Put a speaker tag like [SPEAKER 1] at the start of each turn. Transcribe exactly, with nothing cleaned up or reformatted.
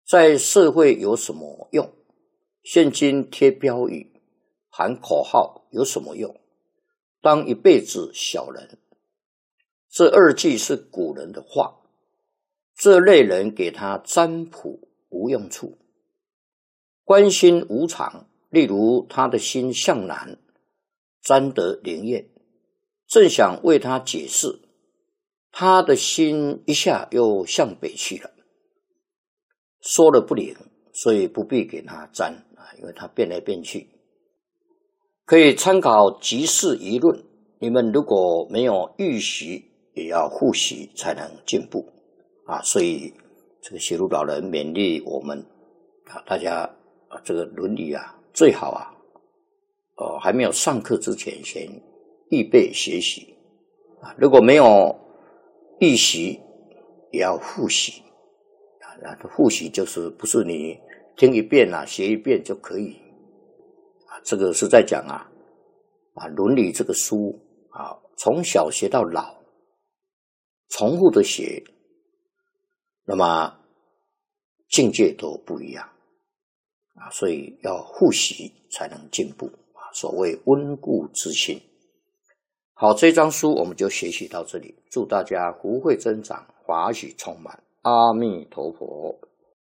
[SPEAKER 1] 在社会有什么用？现今贴标语、喊口号有什么用？当一辈子小人。这二句是古人的话，这类人给他占卜无用处。关心无常，例如他的心向南，占得灵验，正想为他解释，他的心一下又向北去了，说了不灵，所以不必给他占啊，因为他变来变去。可以参考即事疑论，你们如果没有预习，也要复习才能进步啊。所以这个写录老人勉励我们啊，大家啊，这个伦理啊，最好啊，呃，还没有上课之前先预备学习啊。如果没有预习，也要复习啊。那复习就是不是你听一遍啊，学一遍就可以啊。这个是在讲啊啊伦理这个书啊，从小学到老，重复的学，那么境界都不一样啊，所以要复习才能进步啊。所谓温故知新。好，这张书我们就学习到这里，祝大家福慧增长，法喜充满，阿弥陀佛。